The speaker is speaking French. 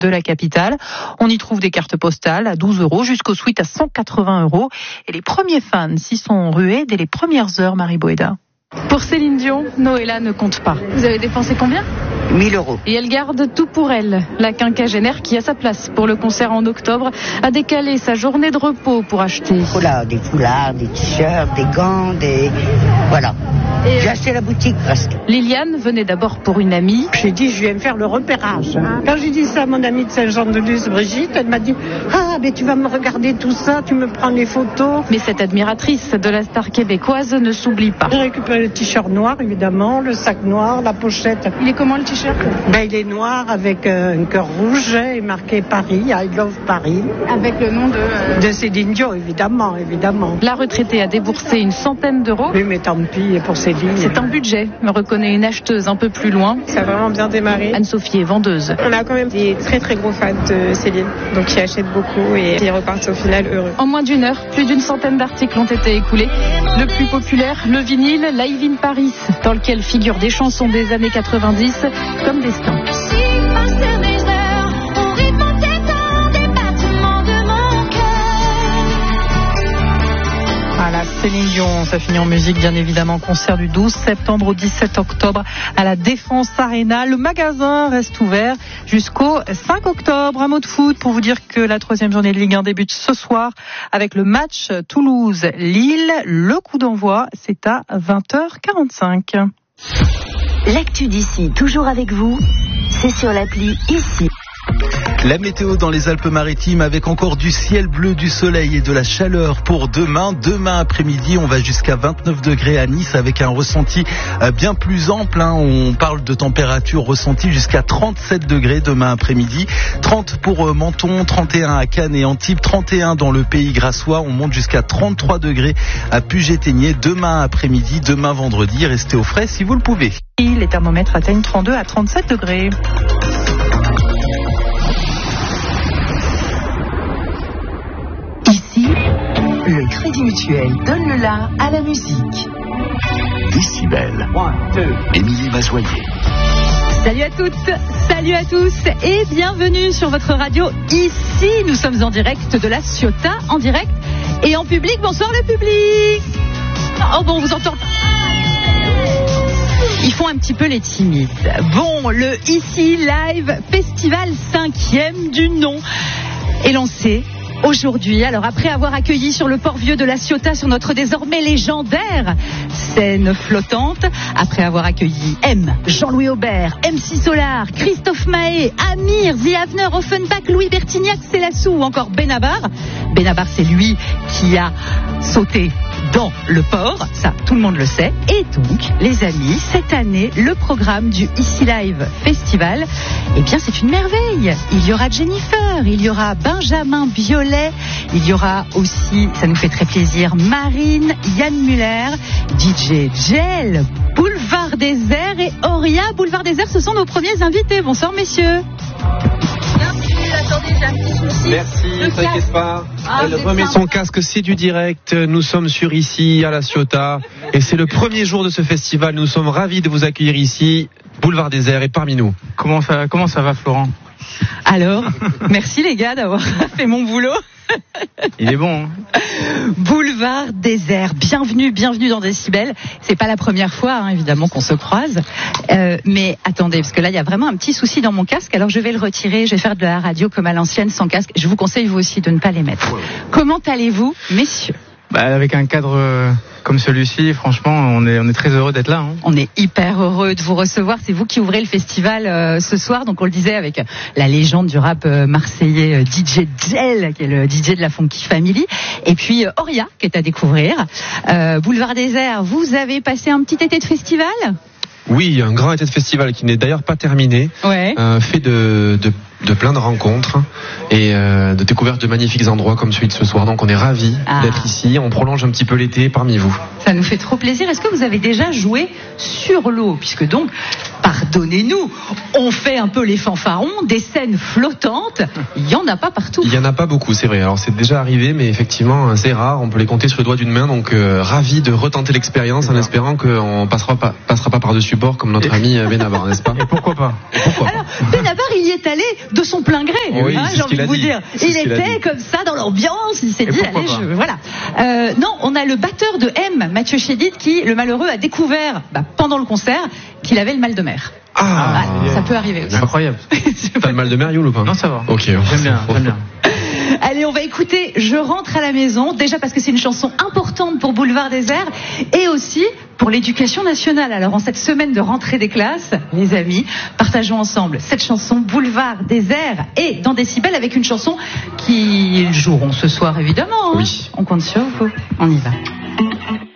de la capitale. On y trouve des cartes postales à 12 € jusqu'aux suites à 180 €. Et les premiers fans s'y sont rués dès les premières heures, Marie Boéda. Pour Céline Dion, Noëlla ne compte pas. Vous avez dépensé combien ? 1 000 €. Et elle garde tout pour elle. La quinquagénaire qui a sa place pour le concert en octobre a décalé sa journée de repos pour acheter. Voilà, des foulards, des t-shirts, des gants, Voilà. J'ai acheté la boutique presque. Liliane venait d'abord pour une amie. J'ai dit, je viens me faire le repérage. Quand j'ai dit ça à mon amie de Saint-Jean-de-Luz, Brigitte, elle m'a dit, mais tu vas me regarder tout ça, tu me prends les photos. Mais cette admiratrice de la star québécoise ne s'oublie pas. J'ai récupéré le t-shirt noir, évidemment, le sac noir, la pochette. Il est comment le t-shirt ? Il est noir avec un cœur rouge et marqué Paris, I love Paris. Avec le nom de Céline Dion, évidemment. La retraitée a déboursé une centaine d'euros. Oui, mais tant pis pour Céline. C'est un budget, me reconnaît une acheteuse un peu plus loin. Ça a vraiment bien démarré. Anne-Sophie est vendeuse. On a quand même des très très gros fans de Céline, donc ils achètent beaucoup et ils repartent au final heureux. En moins d'une heure, plus d'une centaine d'articles ont été écoulés. Le plus populaire, le vinyle Live in Paris, dans lequel figurent des chansons des années 90 comme Destin. Voilà, Céline Dion, ça finit en musique bien évidemment. Concert du 12 septembre au 17 octobre à la Défense Arena. Le magasin reste ouvert jusqu'au 5 octobre. Un mot de foot pour vous dire que la 3e journée de Ligue 1 débute ce soir avec le match Toulouse-Lille. Le coup d'envoi, c'est à 20h45. L'actu d'ici, toujours avec vous, c'est sur l'appli Ici. La météo dans les Alpes-Maritimes avec encore du ciel bleu, du soleil et de la chaleur pour demain. Demain après-midi, on va jusqu'à 29 degrés à Nice avec un ressenti bien plus ample. On parle de température ressentie jusqu'à 37 degrés demain après-midi. 30 pour Menton, 31 à Cannes et Antibes, 31 dans le Pays Grassois. On monte jusqu'à 33 degrés à Puget-Théniers demain après-midi, demain vendredi. Restez au frais si vous le pouvez. Les thermomètres atteignent 32 à 37 degrés. Le Crédit Mutuel donne le la à la musique. Décibel. Émilie Mazoyer. Salut à toutes, salut à tous et bienvenue sur votre radio Ici. Nous sommes en direct de la Ciotat, en direct et en public. Bonsoir le public. Oh bon, vous entendez. Ils font un petit peu les timides. Bon, le Ici Live Festival 5e du nom est lancé aujourd'hui. Alors après avoir accueilli sur le port vieux de la Ciotat sur notre désormais légendaire scène flottante, après avoir accueilli M, Jean-Louis Aubert, MC Solar, Christophe Mahé, Amir, The Avener, Offenbach, Louis Bertignac, Célassou ou encore Benabar. Benabar, c'est lui qui a sauté dans le port, ça tout le monde le sait. Et donc, les amis, cette année, le programme du Ici Live Festival, eh bien c'est une merveille. Il y aura Jennifer, il y aura Benjamin Biolay, il y aura aussi, ça nous fait très plaisir, Marine, Yann Muller, DJ Gel, Boulevard Désert et Auria. Boulevard Désert, ce sont nos premiers invités. Bonsoir messieurs. Attendez, j'ai un petit souci. Merci, t'inquiète pas. Elle remet son casque, c'est du direct. Nous sommes sur Ici, à la Ciotat. Et c'est le premier jour de ce festival. Nous sommes ravis de vous accueillir ici, Boulevard Désert, et parmi nous. Comment ça va, Florent ? Alors, merci les gars d'avoir fait mon boulot. Il est bon. Boulevard Désert, bienvenue dans Décibel. C'est pas la première fois, évidemment, qu'on se croise. Mais attendez, parce que là, il y a vraiment un petit souci dans mon casque. Alors, je vais le retirer. Je vais faire de la radio comme à l'ancienne, sans casque. Je vous conseille, vous aussi, de ne pas les mettre. Comment allez-vous, messieurs ? Avec un cadre comme celui-ci, franchement, on est très heureux d'être là. On est hyper heureux de vous recevoir. C'est vous qui ouvrez le festival ce soir. Donc on le disait avec la légende du rap marseillais DJ Gel, qui est le DJ de la Funky Family. Et puis Auria, qui est à découvrir. Boulevard Désert, vous avez passé un petit été de festival ? Oui, un grand été de festival qui n'est d'ailleurs pas terminé. Ouais. Fait de plein de rencontres et de découvertes de magnifiques endroits comme celui de ce soir. Donc on est ravis d'être ici. On prolonge un petit peu l'été parmi vous. Ça nous fait trop plaisir. Est-ce que vous avez déjà joué sur l'eau ? Puisque donc, par pardonnez-nous, on fait un peu les fanfarons, des scènes flottantes, il n'y en a pas partout. Il n'y en a pas beaucoup, c'est vrai. Alors c'est déjà arrivé, mais effectivement c'est rare, on peut les compter sur le doigt d'une main, donc ravi de retenter l'expérience en espérant qu'on passera pas par-dessus bord comme notre ami Benabar, n'est-ce pas? Et pourquoi pas? Alors, Benabar, il y est allé de son plein gré, oui, j'ai envie de vous dire. Il était comme ça dans l'ambiance, il s'est dit, allez, voilà. Non, on a le batteur de M, Mathieu Chédid, qui, le malheureux, a découvert, pendant le concert, qu'il avait le mal de mer. Ça peut arriver aussi. Incroyable. T'as le mal de mer, Youl, ou pas? Non, ça va. Ok. J'aime bien. Allez, on va écouter Je rentre à la maison, déjà parce que c'est une chanson importante pour Boulevard Désert et aussi pour l'éducation nationale. Alors en cette semaine de rentrée des classes, les amis, partageons ensemble cette chanson Boulevard Désert et dans Décibel avec une chanson qu'ils joueront ce soir évidemment. Oui. On compte sur vous. On y va.